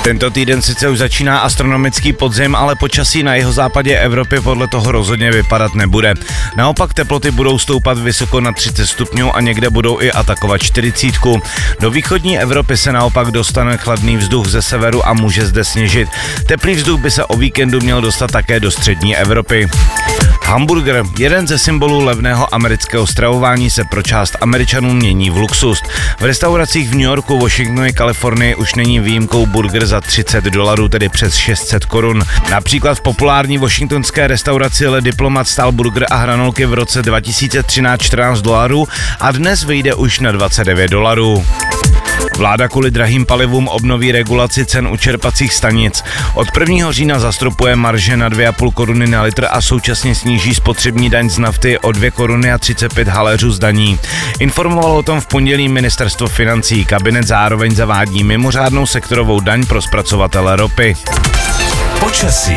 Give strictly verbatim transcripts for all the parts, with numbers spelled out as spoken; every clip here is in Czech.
Tento týden sice už začíná astronomický podzim, ale počasí na jihozápadě Evropy podle toho rozhodně vypadat nebude. Naopak teploty budou stoupat vysoko na třicet stupňů a někde budou i atakovat čtyřicítku. Do východní Evropy se naopak dostane chladný vzduch ze severu a může zde sněžit. Teplý vzduch by se o víkendu měl dostat také do střední Evropy. Hamburger, jeden ze symbolů levného amerického stravování, se pro část Američanů mění v luxus. V restauracích v New Yorku, Washingtonu i Kalifornii už není výjimkou burger za třicet dolarů, tedy přes šest set korun. Například v populární washingtonské restauraci Le Diplomat stál burger a hranolky v roce dva tisíce třináct čtrnáct dolarů a dnes vyjde už na dvacet devět dolarů. Vláda kvůli drahým palivům obnoví regulaci cen u čerpacích stanic. Od prvního října zastropuje marže na dvě a půl koruny na litr a současně sníží spotřební daň z nafty o dvě koruny a třicet pět haléřů z daní. Informovalo o tom v pondělí ministerstvo financí. Kabinet zároveň zavádí mimořádnou sektorovou daň pro zpracovatele ropy. Počasí.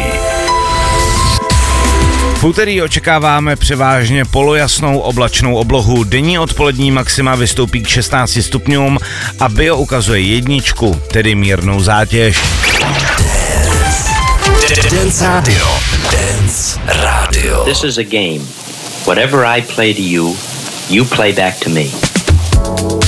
V úterý očekáváme převážně polojasnou oblačnou oblohu. Denní odpolední maxima vystoupí k šestnácti stupňům a bio ukazuje jedničku, tedy mírnou zátěž. Dance Radio. Dance Radio. This is a game. Whatever I play to you, you play back to me.